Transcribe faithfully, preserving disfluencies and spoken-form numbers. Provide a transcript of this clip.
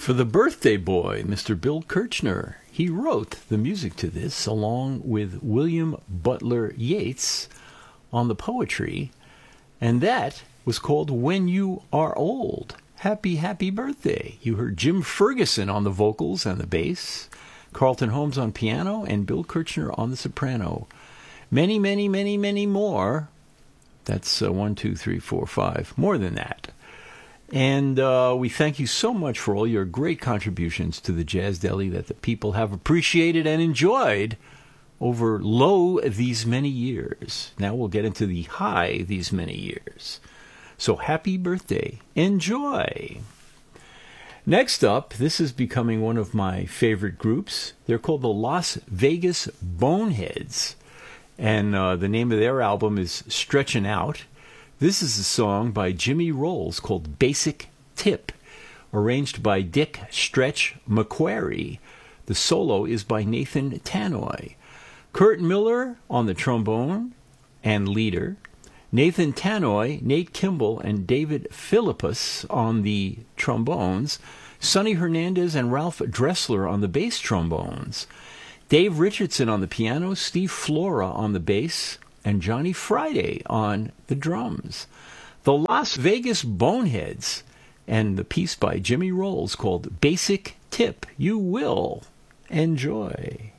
For the birthday boy, Mister Bill Kirchner. He wrote the music to this along with William Butler Yeats on the poetry, and that was called When You Are Old. Happy, happy birthday. You heard Jim Ferguson on the vocals and the bass, Carlton Holmes on piano, and Bill Kirchner on the soprano. Many, many, many, many more. That's uh, one, two, three, four, five. More than that. And uh, we thank you so much for all your great contributions to the Jazz Deli that the people have appreciated and enjoyed over low these many years. Now we'll get into the high these many years. So happy birthday. Enjoy. Next up, this is becoming one of my favorite groups. They're called the Las Vegas Boneheads. And uh, the name of their album is Stretchin' Out. This is a song by Jimmy Rolls called Basic Tip, arranged by Dick Stretch McQuarrie. The solo is by Nathan Tannoy. Kurt Miller on the trombone and leader. Nathan Tannoy, Nate Kimball, and David Philippus on the trombones. Sonny Hernandez and Ralph Dressler on the bass trombones. Dave Richardson on the piano, Steve Flora on the bass, and Johnny Friday on the drums. The Las Vegas Boneheads, and the piece by Jimmy Rolls called Basic Tip. You will enjoy.